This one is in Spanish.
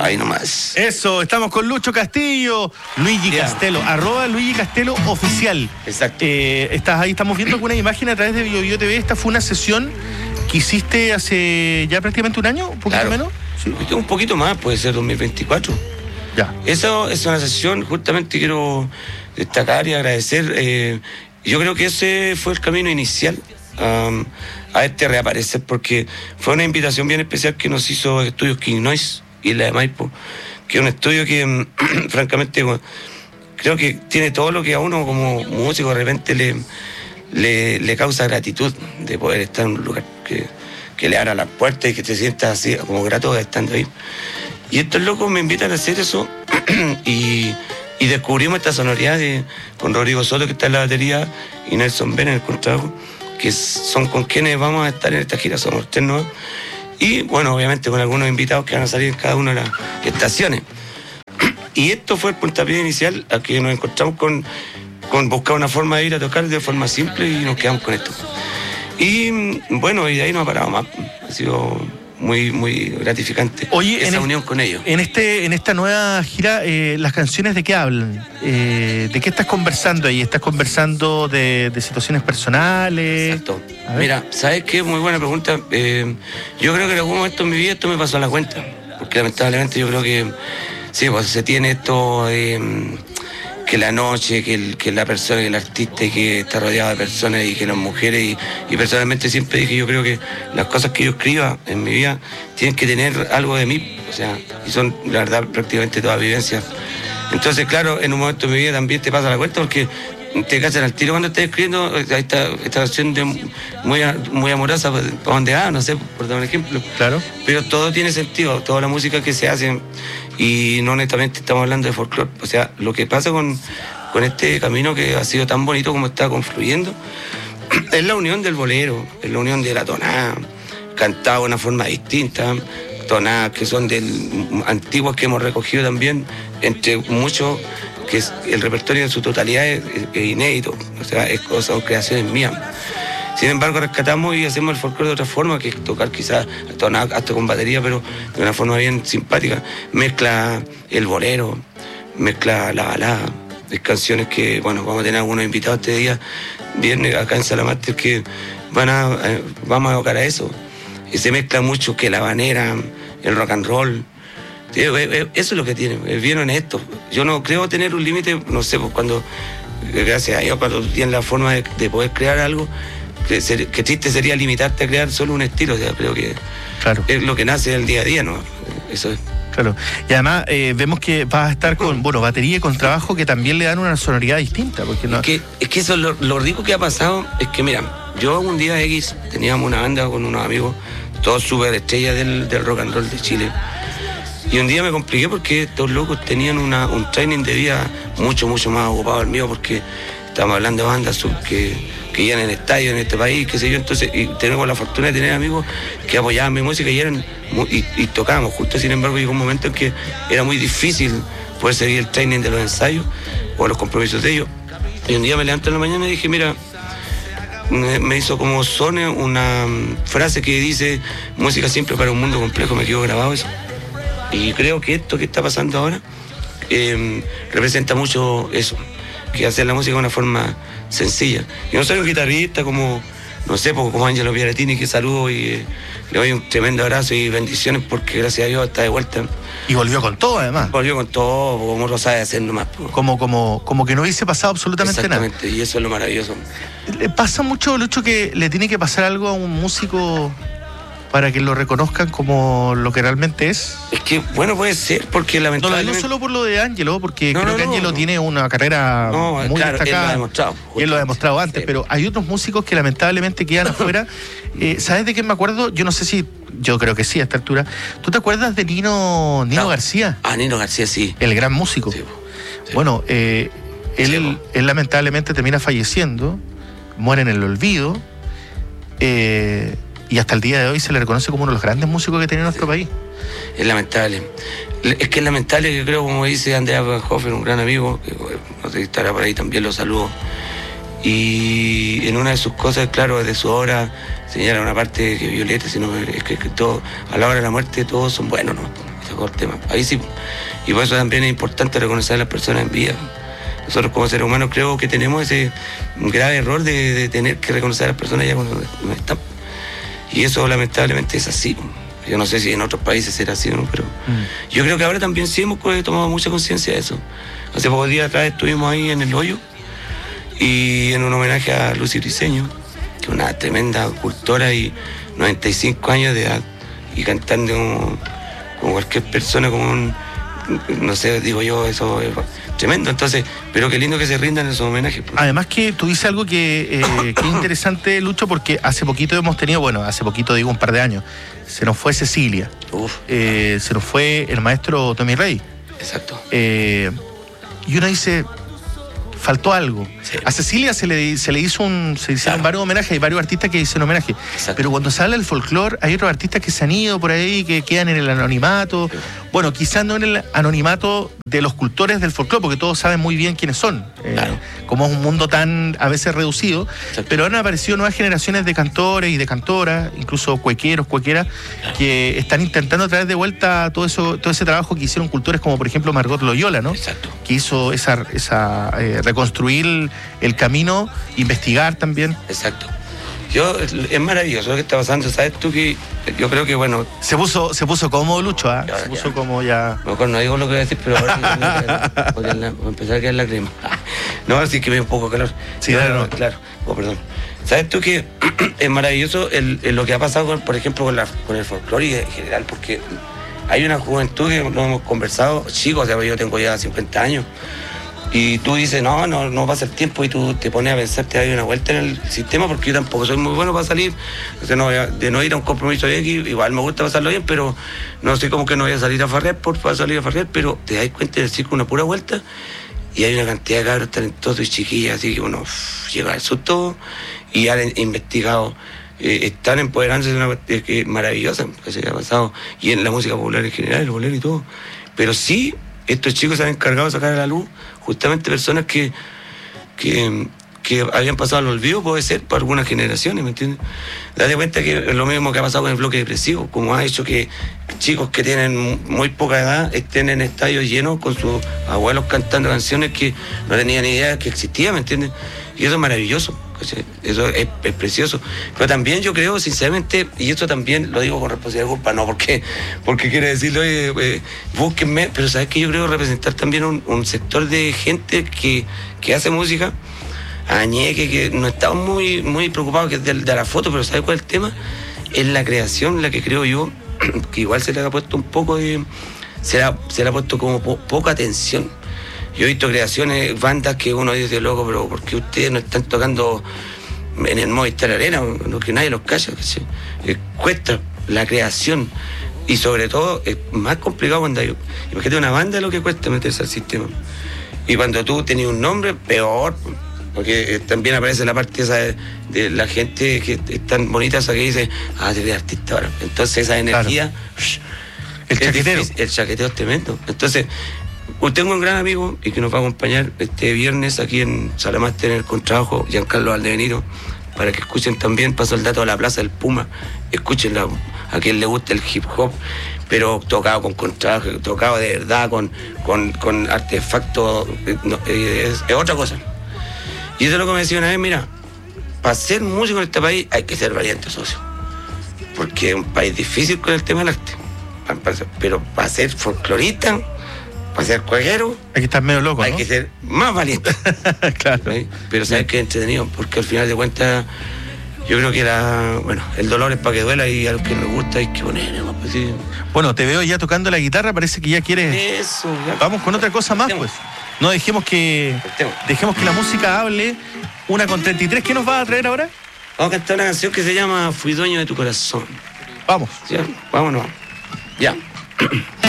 Ahí nomás. Eso, estamos con Lucho Castillo, Luigi Castelo, @LuigiCasteloOficial. Exacto. Estás ahí, estamos viendo algunas imágenes a través de BioBio TV. Esta fue una sesión que hiciste hace ya prácticamente un año, un poquito menos. Sí. Un poquito más, puede ser 2024. Ya. Eso es una sesión, justamente quiero destacar y agradecer. Yo creo que ese fue el camino inicial a este reaparecer, porque fue una invitación bien especial que nos hizo Estudios King Noise, Isla de Maipo, que es un estudio que francamente creo que tiene todo lo que a uno como músico de repente le causa gratitud de poder estar en un lugar que le abra las puertas y que te sientas así como grato estando ahí. Y estos locos me invitan a hacer eso y descubrimos esta sonoridad con Rodrigo Soto, que está en la batería, y Nelson Ben en el contrabajo, que son con quienes vamos a estar en esta gira. Somos 3 nuevos. Y bueno, obviamente con algunos invitados que van a salir en cada una de las estaciones. Y esto fue el puntapié inicial a que nos encontramos con buscar una forma de ir a tocar de forma simple, y nos quedamos con esto. Y bueno, y de ahí no ha parado más. Ha sido muy, muy gratificante. Oye, esa unión con ellos. En esta nueva gira, ¿las canciones de qué hablan? ¿De qué estás conversando ahí? ¿Estás conversando de situaciones personales? Exacto. Mira, ¿sabes qué? Muy buena pregunta. Yo creo que en algún momento en mi vida esto me pasó a la cuenta, porque lamentablemente yo creo que sí, pues se tiene esto que la noche, que la persona, que el artista, y que está rodeado de personas, y que las mujeres, y personalmente siempre dije, yo creo que las cosas que yo escriba en mi vida tienen que tener algo de mí, o sea, y son la verdad prácticamente todas vivencias. Entonces, claro, en un momento de mi vida también te pasa la cuenta, porque te cachan al tiro cuando estás escribiendo esta canción muy amorosa, ¿para dónde va? No sé, por dar un ejemplo. Claro. Pero todo tiene sentido, toda la música que se hace, y no netamente estamos hablando de folclore. O sea, lo que pasa con este camino que ha sido tan bonito como está confluyendo, es la unión del bolero, es la unión de la tonada, cantada de una forma distinta, tonadas que son antiguas que hemos recogido también, entre muchos, que el repertorio en su totalidad es inédito, o sea, son creaciones mías. Sin embargo, rescatamos y hacemos el folclore de otra forma, que es tocar quizás hasta con batería, pero de una forma bien simpática. Mezcla el bolero, mezcla la balada. Hay canciones que, bueno, vamos a tener algunos invitados este día, viernes, acá en Salamaster, que vamos a tocar a eso. Y se mezcla mucho que la habanera, el rock and roll. Eso es lo que tiene, es bien honesto. Yo no creo tener un límite, no sé, pues gracias a Dios, cuando tienes la forma de poder crear algo, que triste sería limitarte a crear solo un estilo. O sea, creo que es lo que nace del día a día, ¿no? Eso es. Claro. Y además vemos que vas a estar con batería y con trabajo que también le dan una sonoridad distinta. Porque no... es que eso, lo rico que ha pasado es que, mira, yo un día X teníamos una banda con unos amigos, todos súper estrellas del rock and roll de Chile. Y un día me compliqué porque estos locos tenían un training de vida mucho, mucho más ocupado al mío, porque estamos hablando de bandas que llenan estadios en este país, qué sé yo. Entonces, y tenemos la fortuna de tener amigos que apoyaban mi música y tocábamos justo. Sin embargo, llegó un momento en que era muy difícil poder seguir el training de los ensayos o los compromisos de ellos. Y un día me levanté en la mañana y dije, mira, me hizo como sone una frase que dice: música simple para un mundo complejo. Me quedó grabado eso. Y creo que esto que está pasando ahora representa mucho eso, que hacer la música de una forma sencilla. Y no soy un guitarrista como, no sé, como Angelo Piaretini, que saludo y le doy un tremendo abrazo y bendiciones, porque gracias a Dios está de vuelta. Y volvió con todo, además. Volvió con todo, como lo sabe hacer nomás. Como que no hubiese pasado absolutamente nada. Exactamente, y eso es lo maravilloso. ¿Le pasa mucho, Lucho, que le tiene que pasar algo a un músico para que lo reconozcan como lo que realmente es? Es que, bueno, puede ser, porque lamentablemente... No solo por lo de Ángelo, porque creo que Ángelo tiene una carrera muy destacada. Él lo ha demostrado. Y él lo ha demostrado antes, sí. Pero hay otros músicos que lamentablemente quedan afuera. ¿Sabes de qué me acuerdo? Yo no sé si... Yo creo que sí, a esta altura. ¿Tú te acuerdas de Nino García? Ah, Nino García, sí. El gran músico. Sí. Bueno, él lamentablemente termina falleciendo, muere en el olvido, y hasta el día de hoy se le reconoce como uno de los grandes músicos que tiene nuestro país. Es lamentable. Es que es lamentable, que creo, como dice Andrea Hofer, un gran amigo, que no sé si estará por ahí, también lo saludo. Y en una de sus cosas, claro, de su obra, señala una parte que Violeta, sino es que todo, a la hora de la muerte todos son buenos, ¿no? se acabó el tema. Ahí sí. Y por eso también es importante reconocer a las personas en vida. Nosotros como seres humanos creo que tenemos ese grave error de tener que reconocer a las personas ya cuando no están. Y eso lamentablemente es así. Yo no sé si en otros países será así o no, pero yo creo que ahora también sí hemos tomado mucha conciencia de eso. Hace pocos días atrás estuvimos ahí en El Hoyo y en un homenaje a Lucy Briceño, que es una tremenda cultora y 95 años de edad, y cantando como cualquier persona, no sé, digo yo, eso es tremendo. Entonces, pero qué lindo que se rindan esos homenajes. Además que tú dices algo que es interesante, Lucho, porque hace poquito hemos tenido, hace poquito digo un par de años, se nos fue Cecilia, se nos fue el maestro Tommy Rey. Exacto. Y uno dice, faltó algo. Sí. A Cecilia se le hicieron varios homenajes, hay varios artistas que hicieron homenaje. Exacto. Pero cuando se habla del folclore, hay otros artistas que se han ido por ahí, que quedan en el anonimato. Sí. Bueno, quizás no en el anonimato de los cultores del folclore, porque todos saben muy bien quiénes son. Claro. Como es un mundo tan a veces reducido. Exacto. Pero han aparecido nuevas generaciones de cantores y de cantoras, incluso cuequeras, claro, que están intentando traer de vuelta todo ese trabajo que hicieron cultores como por ejemplo Margot Loyola, ¿no? Exacto. Que hizo reconstruir el camino, investigar también. Exacto. Es maravilloso lo que está pasando. ¿Sabes tú que yo creo que se puso cómodo Lucho, ¿eh? Se puso como ya. Mejor no digo lo que voy a decir, pero ahora voy a empezar a quedar la crema. No, así que me da un poco calor. Sí, claro. Perdón. ¿Sabes tú que es maravilloso lo que ha pasado, por ejemplo, con el folclore en general? Porque hay una juventud que no hemos conversado, chicos, yo tengo ya 50 años. Y tú dices, no pasa el tiempo, y tú te pones a pensar, te das una vuelta en el sistema, porque yo tampoco soy muy bueno para salir. Entonces, de no ir a un compromiso de X, igual me gusta pasarlo bien, pero no sé cómo que no voy a salir a farrear para salir a farrear, pero te das cuenta del circo una pura vuelta, y hay una cantidad de cabros talentosos y chiquillas, así que uno llega al susto y han investigado. Están empoderándose de una cuestión maravillosa que se ha pasado, y en la música popular en general, el bolero y todo. Pero sí, estos chicos se han encargado de sacar a la luz justamente personas que habían pasado al olvido, puede ser, para algunas generaciones, ¿me entiendes? Date cuenta que es lo mismo que ha pasado con el bloque depresivo, como ha hecho que chicos que tienen muy poca edad estén en estadios llenos con sus abuelos cantando canciones que no tenían ni idea que existían, ¿me entiendes? Y eso es maravilloso, eso es precioso. Pero también yo creo, sinceramente, y esto también lo digo con responsabilidad de culpa, no porque quiere decirlo, búsquenme, pero sabes que yo creo representar también un sector de gente que hace música, añeque, que no estamos muy preocupados que es de la foto, pero ¿sabes cuál es el tema? Es la creación, la que creo yo, que igual se le ha puesto un poco se le ha puesto como poca atención. Yo he visto creaciones, bandas que uno dice, loco, pero ¿por qué ustedes no están tocando en el Movistar Arena? Que nadie los calla. Cuesta la creación, y sobre todo es más complicado cuando hay... Imagínate una banda, lo que cuesta meterse al sistema. Y cuando tú tenés un nombre, peor, porque también aparece la parte esa de la gente que es tan bonita, esa que dice, te ves artista ahora. Entonces esa energía... Claro. El chaquetero. El chaqueteo es tremendo. Entonces... Tengo un gran amigo y que nos va a acompañar este viernes aquí en Salamaster en el contrabajo, Giancarlo Valdebenito, para que escuchen también. Paso el dato de la Plaza del Puma, escúchenla, a quien le gusta el hip hop, pero tocado con contrabajo, tocado de verdad, con artefactos, es otra cosa. Y eso es lo que me decía una vez, mira, para ser músico en este país hay que ser valiente, socio, porque es un país difícil con el tema del arte, pero para ser folclorista, para ser cueguero, hay que estar medio loco, hay que ser más valiente. Claro. ¿Sí? Pero sabes que es entretenido, porque al final de cuentas yo creo que el dolor es para que duela, y a los que les gusta hay que poner más, pues, sí. Bueno, te veo ya tocando la guitarra, parece que ya quieres. Eso, ya. Vamos con otra cosa más, pues. No dejemos que la música hable. 1:33, ¿qué nos va a traer ahora? Vamos a cantar una canción que se llama Fui dueño de tu corazón. Vamos. ¿Ya? Vámonos. Ya.